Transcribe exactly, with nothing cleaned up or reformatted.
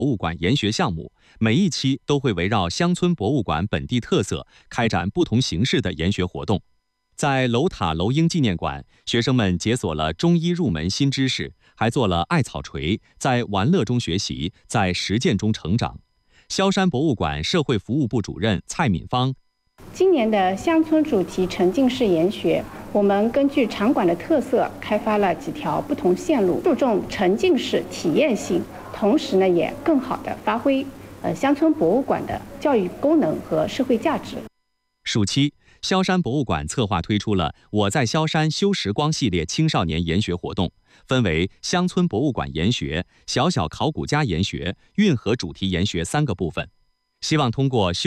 博物馆研学项目，每一期都会围绕乡村博物馆本地特色，开展不同形式的研学活动。在楼塔楼鹰纪念馆，学生们解锁了中医入门新知识，还做了艾草锤，在玩乐中学习，在实践中成长。萧山博物馆社会服务部主任蔡敏芳。 今年的乡村主题沉浸式研学，我们根据场馆的特色，开发了几条不同线路，注重沉浸式体验性，同时呢，也更好地发挥呃乡村博物馆的教育功能和社会价值。 暑期，萧山博物馆策划推出了“我在萧山修时光”系列青少年研学活动，分为乡村博物馆研学、小小考古家研学、运河主题研学三个部分，希望通过修